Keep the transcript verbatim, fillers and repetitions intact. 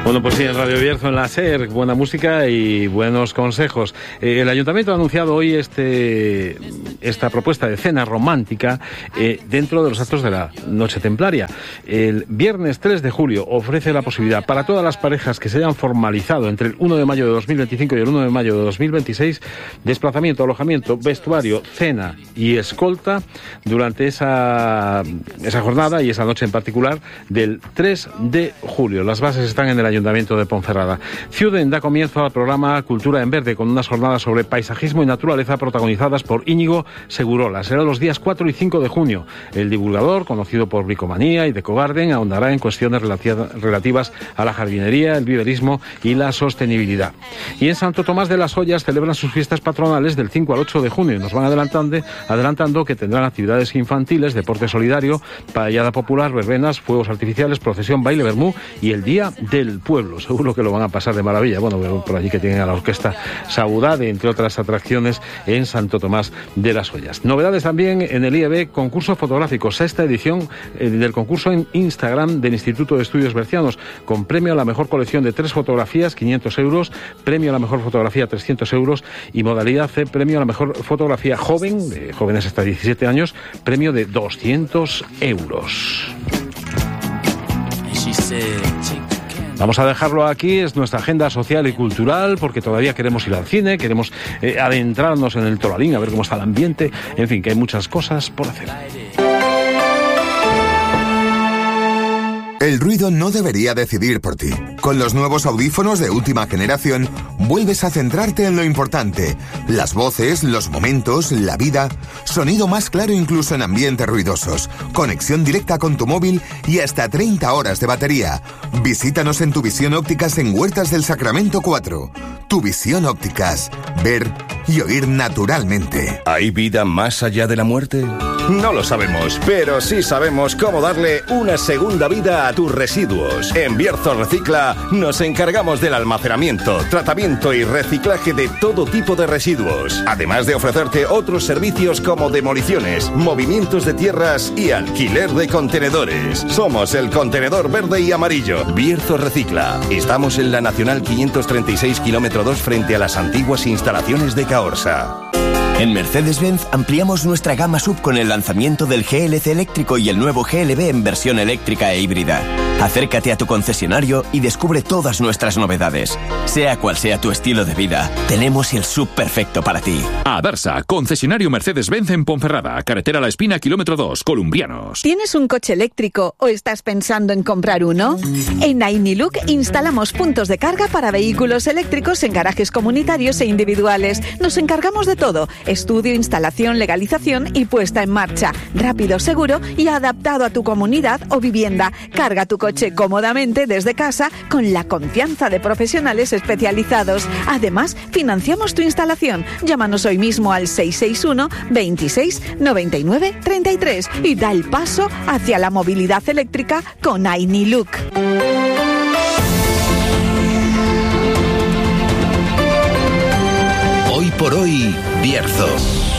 Bueno, pues sí, en Radio Bierzo, en la SER, buena música y buenos consejos. Eh, el Ayuntamiento ha anunciado hoy este esta propuesta de cena romántica eh, dentro de los actos de la Noche Templaria. El viernes tres de julio ofrece la posibilidad para todas las parejas que se hayan formalizado entre el uno de mayo de dos mil veinticinco y el uno de mayo de dos mil veintiséis, desplazamiento, alojamiento, vestuario, cena y escolta durante esa, esa jornada y esa noche en particular del tres de julio. Las bases están en el Ayuntamiento de Ponferrada. Ciuden da comienzo al programa Cultura en Verde con unas jornadas sobre paisajismo y naturaleza protagonizadas por Íñigo Segurola. Será los días cuatro y cinco de junio. El divulgador, conocido por Bricomanía y Decogarden, ahondará en cuestiones relativas a la jardinería, el viverismo y la sostenibilidad. Y en Santo Tomás de las Ollas celebran sus fiestas patronales del cinco al ocho de junio y nos van adelantando, adelantando que tendrán actividades infantiles, deporte solidario, paellada popular, verbenas, fuegos artificiales, procesión, baile vermú y el Día del Pueblo. Seguro que lo van a pasar de maravilla. Bueno, por allí que tienen a la orquesta Saudade, entre otras atracciones en Santo Tomás de las Ollas. Novedades también en el I E B, concurso fotográfico, sexta edición eh, del concurso en Instagram del Instituto de Estudios Bercianos, con premio a la mejor colección de tres fotografías, quinientos euros, premio a la mejor fotografía, trescientos euros, y modalidad C, premio a la mejor fotografía joven, de jóvenes hasta diecisiete años, premio de doscientos euros. Vamos a dejarlo aquí, es nuestra agenda social y cultural, porque todavía queremos ir al cine, queremos eh, adentrarnos en el Toralín, a ver cómo está el ambiente, en fin, que hay muchas cosas por hacer. El ruido no debería decidir por ti. Con los nuevos audífonos de última generación, vuelves a centrarte en lo importante. Las voces, los momentos, la vida. Sonido más claro incluso en ambientes ruidosos. Conexión directa con tu móvil y hasta treinta horas de batería. Visítanos en Tu Visión Ópticas en Huertas del Sacramento cuatro. Tu Visión Ópticas. Ver y oír naturalmente. ¿Hay vida más allá de la muerte? No lo sabemos, pero sí sabemos cómo darle una segunda vida a tus residuos. En Bierzo Recicla nos encargamos del almacenamiento, tratamiento y reciclaje de todo tipo de residuos, además de ofrecerte otros servicios como demoliciones, movimientos de tierras y alquiler de contenedores. Somos el contenedor verde y amarillo. Bierzo Recicla. Estamos en la Nacional quinientos treinta y seis, kilómetro dos, frente a las antiguas instalaciones de Caorsa. En Mercedes-Benz ampliamos nuestra gama sub con el lanzamiento del G L C eléctrico y el nuevo G L B en versión eléctrica e híbrida. Acércate a tu concesionario y descubre todas nuestras novedades. Sea cual sea tu estilo de vida, tenemos el sub perfecto para ti. Adarsa, concesionario Mercedes-Benz en Ponferrada, carretera La Espina, kilómetro dos, Columbianos. ¿Tienes un coche eléctrico o estás pensando en comprar uno? En Ainiluk instalamos puntos de carga para vehículos eléctricos en garajes comunitarios e individuales. Nos encargamos de todo: estudio, instalación, legalización y puesta en marcha. Rápido, seguro y adaptado a tu comunidad o vivienda. Carga tu coche cómodamente desde casa con la confianza de profesionales especializados. Además, financiamos tu instalación. Llámanos hoy mismo al seis seis uno, veintiséis, noventa y nueve, treinta y tres y da el paso hacia la movilidad eléctrica con Ainiluk. Hoy por hoy, Bierzo.